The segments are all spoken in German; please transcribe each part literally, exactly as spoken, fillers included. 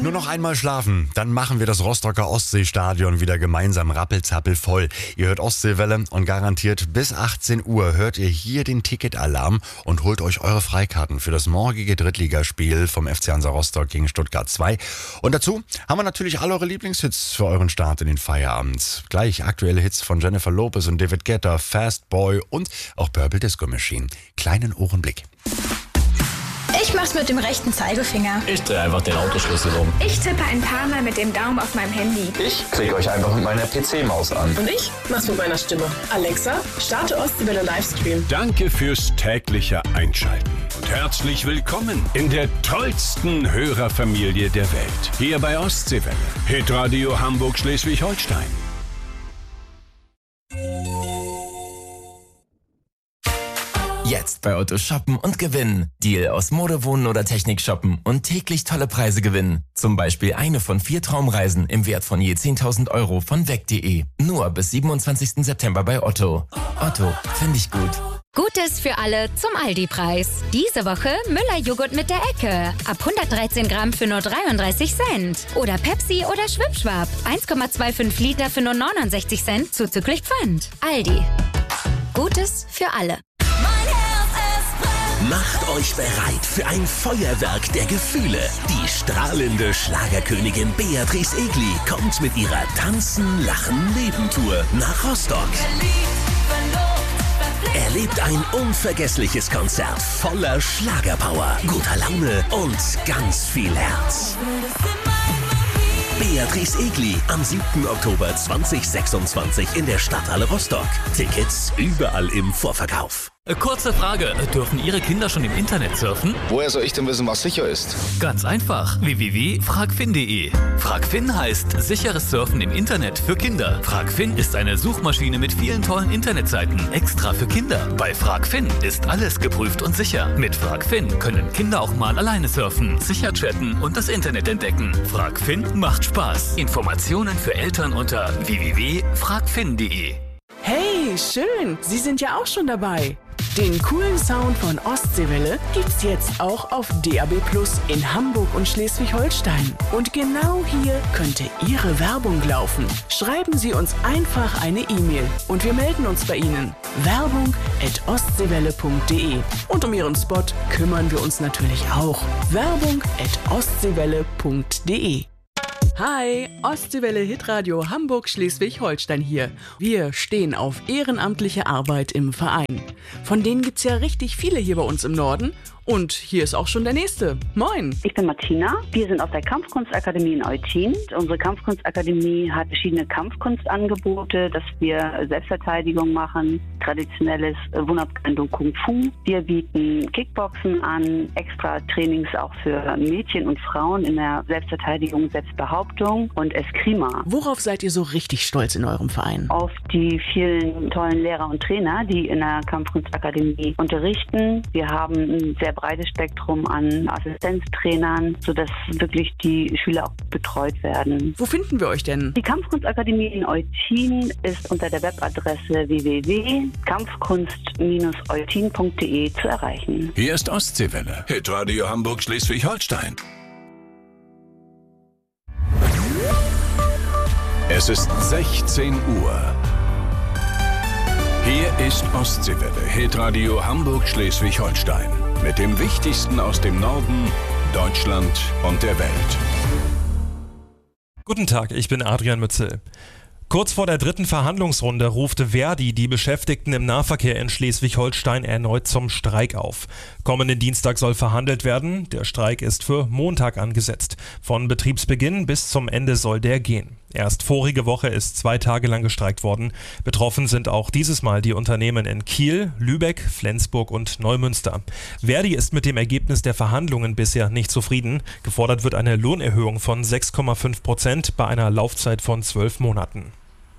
Nur noch einmal schlafen, dann machen wir das Rostocker Ostseestadion wieder gemeinsam rappelzappel voll. Ihr hört Ostseewelle und garantiert bis achtzehn Uhr hört ihr hier den Ticketalarm und holt euch eure Freikarten für das morgige Drittligaspiel vom F C Hansa Rostock gegen Stuttgart zwei. Und dazu haben wir natürlich alle eure Lieblingshits für euren Start in den Feierabend. Gleich aktuelle Hits von Jennifer Lopez und David Guetta, Fast Boy und auch Purple Disco Machine. Kleinen Ohrenblick. Ich mach's mit dem rechten Zeigefinger. Ich drehe einfach den Autoschlüssel um. Ich tippe ein paar Mal mit dem Daumen auf meinem Handy. Ich klicke euch einfach mit meiner P C-Maus an. Und ich mach's mit meiner Stimme. Alexa, starte Ostseewelle Livestream. Danke fürs tägliche Einschalten. Und herzlich willkommen in der tollsten Hörerfamilie der Welt. Hier bei Ostseewelle. Hitradio Hamburg-Schleswig-Holstein. Jetzt bei Otto shoppen und gewinnen. Deal aus Mode, Wohnen oder Technik shoppen und täglich tolle Preise gewinnen. Zum Beispiel eine von vier Traumreisen im Wert von je zehntausend Euro von weg punkt de. Nur bis siebenundzwanzigsten September bei Otto. Otto, finde ich gut. Gutes für alle zum Aldi-Preis. Diese Woche Müller-Joghurt mit der Ecke. Ab hundertdreizehn Gramm für nur dreiunddreißig Cent. Oder Pepsi oder Schwipschwap. eins Komma fünfundzwanzig Liter für nur neunundsechzig Cent zuzüglich Pfand. Aldi. Gutes für alle. Macht euch bereit für ein Feuerwerk der Gefühle. Die strahlende Schlagerkönigin Beatrice Egli kommt mit ihrer Tanzen, Lachen, Leben-Tour nach Rostock. Erlebt ein unvergessliches Konzert voller Schlagerpower, guter Laune und ganz viel Herz. Beatrice Egli am siebten Oktober zweitausendsechsundzwanzig in der Stadthalle Rostock. Tickets überall im Vorverkauf. Kurze Frage, dürfen Ihre Kinder schon im Internet surfen? Woher soll ich denn wissen, was sicher ist? Ganz einfach, w w w punkt fragfin punkt de. Fragfin heißt sicheres Surfen im Internet für Kinder. Fragfin ist eine Suchmaschine mit vielen tollen Internetseiten, extra für Kinder. Bei Fragfin ist alles geprüft und sicher. Mit Fragfin können Kinder auch mal alleine surfen, sicher chatten und das Internet entdecken. Fragfin macht Spaß. Informationen für Eltern unter w w w punkt fragfin punkt de. Hey, schön, Sie sind ja auch schon dabei. Den coolen Sound von Ostseewelle gibt's jetzt auch auf D A B Plus in Hamburg und Schleswig-Holstein. Und genau hier könnte Ihre Werbung laufen. Schreiben Sie uns einfach eine E-Mail und wir melden uns bei Ihnen. Werbung at ostseewelle punkt de. Und um Ihren Spot kümmern wir uns natürlich auch. Werbung at ostseewelle punkt de. Hi, Ostseewelle Hitradio Hamburg-Schleswig-Holstein hier. Wir stehen auf ehrenamtliche Arbeit im Verein. Von denen gibt's ja richtig viele hier bei uns im Norden. Und hier ist auch schon der Nächste. Moin. Ich bin Martina. Wir sind aus der Kampfkunstakademie in Eutin. Unsere Kampfkunstakademie hat verschiedene Kampfkunstangebote, dass wir Selbstverteidigung machen, traditionelles Wunderkandung Kung Fu. Wir bieten Kickboxen an, extra Trainings auch für Mädchen und Frauen in der Selbstverteidigung, Selbstbehauptung und Eskrima. Worauf seid ihr so richtig stolz in eurem Verein? Auf die vielen tollen Lehrer und Trainer, die in der Kampfkunstakademie unterrichten. Wir haben ein sehr breites Spektrum an Assistenztrainern, sodass wirklich die Schüler auch betreut werden. Wo finden wir euch denn? Die Kampfkunstakademie in Eutin ist unter der Webadresse w w w punkt kampfkunst eutin punkt de zu erreichen. Hier ist Ostseewelle, Hitradio Hamburg-Schleswig-Holstein. Es ist sechzehn Uhr. Hier ist Ostseewelle, Hitradio Hamburg-Schleswig-Holstein. Mit dem Wichtigsten aus dem Norden, Deutschland und der Welt. Guten Tag, ich bin Adrian Mützel. Kurz vor der dritten Verhandlungsrunde ruft Verdi die Beschäftigten im Nahverkehr in Schleswig-Holstein erneut zum Streik auf. Kommenden Dienstag soll verhandelt werden. Der Streik ist für Montag angesetzt. Von Betriebsbeginn bis zum Ende soll der gehen. Erst vorige Woche ist zwei Tage lang gestreikt worden. Betroffen sind auch dieses Mal die Unternehmen in Kiel, Lübeck, Flensburg und Neumünster. Verdi ist mit dem Ergebnis der Verhandlungen bisher nicht zufrieden. Gefordert wird eine Lohnerhöhung von sechs Komma fünf Prozent bei einer Laufzeit von zwölf Monaten.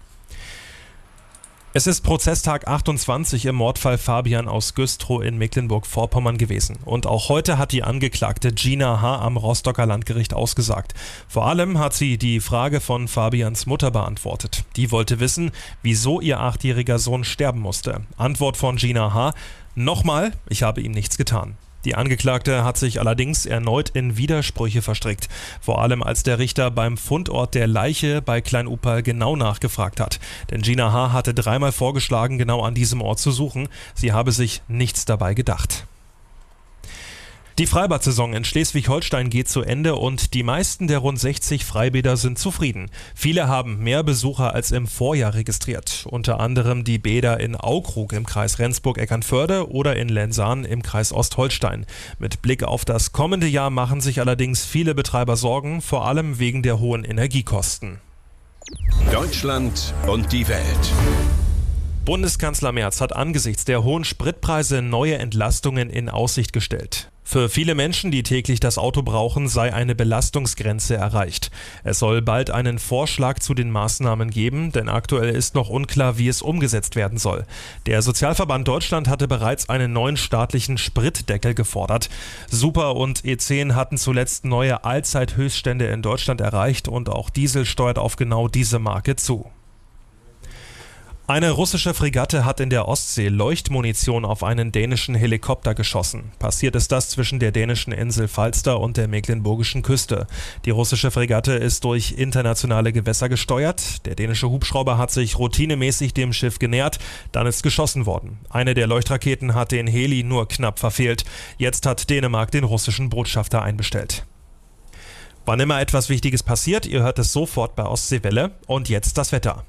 Es ist Prozesstag achtundzwanzig im Mordfall Fabian aus Güstrow in Mecklenburg-Vorpommern gewesen. Und auch heute hat die Angeklagte Gina H. am Rostocker Landgericht ausgesagt. Vor allem hat sie die Frage von Fabians Mutter beantwortet. Die wollte wissen, wieso ihr achtjähriger Sohn sterben musste. Antwort von Gina H. Nochmal, ich habe ihm nichts getan. Die Angeklagte hat sich allerdings erneut in Widersprüche verstrickt, vor allem als der Richter beim Fundort der Leiche bei Klein-Upal genau nachgefragt hat. Denn Gina H. hatte dreimal vorgeschlagen, genau an diesem Ort zu suchen. Sie habe sich nichts dabei gedacht. Die Freibad-Saison in Schleswig-Holstein geht zu Ende und die meisten der rund sechzig Freibäder sind zufrieden. Viele haben mehr Besucher als im Vorjahr registriert. Unter anderem die Bäder in Aukrug im Kreis Rendsburg-Eckernförde oder in Lensahn im Kreis Ostholstein. Mit Blick auf das kommende Jahr machen sich allerdings viele Betreiber Sorgen, vor allem wegen der hohen Energiekosten. Deutschland und die Welt. Bundeskanzler Merz hat angesichts der hohen Spritpreise neue Entlastungen in Aussicht gestellt. Für viele Menschen, die täglich das Auto brauchen, sei eine Belastungsgrenze erreicht. Es soll bald einen Vorschlag zu den Maßnahmen geben, denn aktuell ist noch unklar, wie es umgesetzt werden soll. Der Sozialverband Deutschland hatte bereits einen neuen staatlichen Spritdeckel gefordert. Super und E zehn hatten zuletzt neue Allzeithöchststände in Deutschland erreicht und auch Diesel steuert auf genau diese Marke zu. Eine russische Fregatte hat in der Ostsee Leuchtmunition auf einen dänischen Helikopter geschossen. Passiert ist das zwischen der dänischen Insel Falster und der mecklenburgischen Küste. Die russische Fregatte ist durch internationale Gewässer gesteuert. Der dänische Hubschrauber hat sich routinemäßig dem Schiff genähert. Dann ist geschossen worden. Eine der Leuchtraketen hat den Heli nur knapp verfehlt. Jetzt hat Dänemark den russischen Botschafter einbestellt. Wann immer etwas Wichtiges passiert, ihr hört es sofort bei Ostseewelle. Und jetzt das Wetter.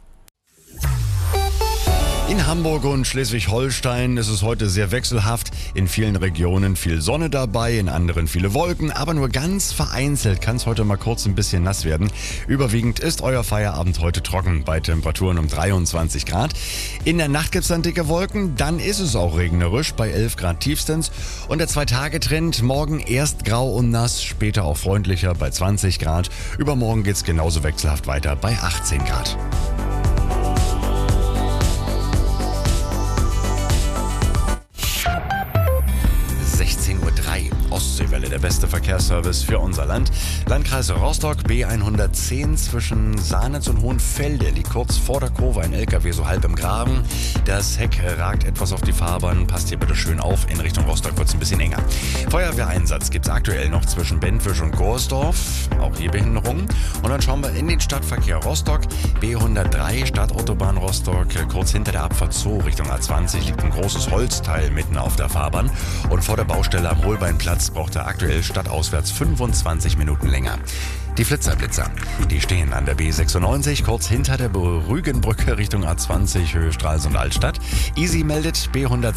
In Hamburg und Schleswig-Holstein ist es heute sehr wechselhaft. In vielen Regionen viel Sonne dabei, in anderen viele Wolken, aber nur ganz vereinzelt kann es heute mal kurz ein bisschen nass werden. Überwiegend ist euer Feierabend heute trocken, bei Temperaturen um dreiundzwanzig Grad. In der Nacht gibt es dann dicke Wolken, dann ist es auch regnerisch, bei elf Grad tiefstens. Und der Zwei-Tage-Trend, morgen erst grau und nass, später auch freundlicher bei zwanzig Grad. Übermorgen geht es genauso wechselhaft weiter bei achtzehn Grad. sechzehn Uhr drei, Ostseewelle, der beste Verkehrsservice für unser Land. Landkreis Rostock, B hundertzehn zwischen Sahnitz und Hohenfelde, liegt kurz vor der Kurve ein L K W so halb im Graben. Das Heck ragt etwas auf die Fahrbahn, passt hier bitte schön auf, in Richtung Rostock wird es ein bisschen enger. Feuerwehreinsatz gibt es aktuell noch zwischen Bentwisch und Gorsdorf, auch hier Behinderungen. Und dann schauen wir in den Stadtverkehr Rostock, B hundertdrei, Stadtautobahn Rostock, kurz hinter der Abfahrt Zoo Richtung A zwanzig liegt ein großes Holzteil mitten auf der Fahrbahn und vor der Baustelle am Holbeinplatz braucht er aktuell stadtauswärts fünfundzwanzig Minuten länger. Die Flitzerblitzer, die stehen an der B sechsundneunzig, kurz hinter der Rügenbrücke Richtung A zwanzig, Höhe Stralsund Altstadt. Easy meldet B hundertzehn.